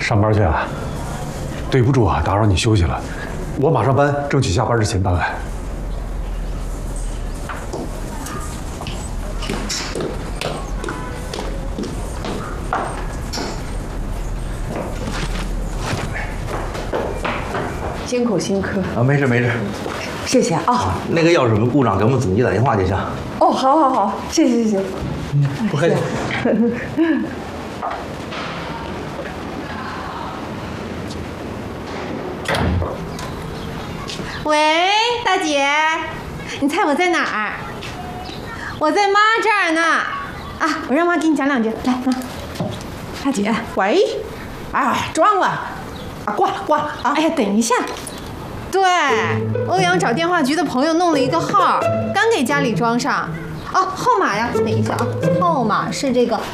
上班去啊？对不住啊，打扰你休息了。我马上搬，争取下班之前搬完。 辛苦辛苦啊，没事没事， 谢谢啊。 那个要是有故障，给我们总机打电话就行。 哦，好好好，谢谢谢谢。 不客气。 喂，大姐，你猜我在哪儿？我在妈这儿呢。啊，我让妈给你讲两句。来，妈。大姐， 喂，哎，装了，啊，挂了啊！ 哎呀，等一下。对，欧阳找电话局的朋友弄了一个号，刚给家里装上。哦，号码呀，等一下啊，号码是这个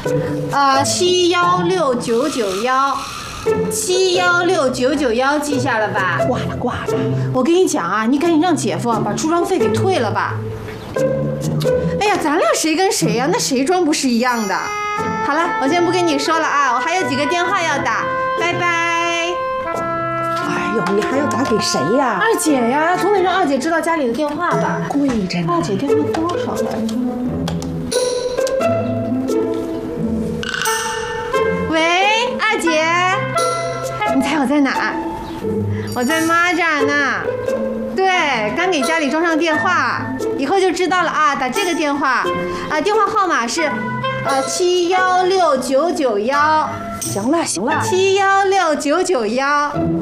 ，716991，716991，记下了吧？ 挂了。 我跟你讲啊，你赶紧让姐夫把出装费给退了吧。哎呀，咱俩谁跟谁呀？那谁装不是一样的？好了，我先不跟你说了啊，我还有几个电话要打，拜拜。 哎呦，你还要打给谁呀？ 二姐呀，总得让二姐知道家里的电话吧？ 贵着呢。 二姐电话多少来着？喂，二姐，你猜我在哪儿？我在妈这儿呢。对，刚给家里装上电话，以后就知道了啊。打这个电话，电话号码是716991。 行了，71691。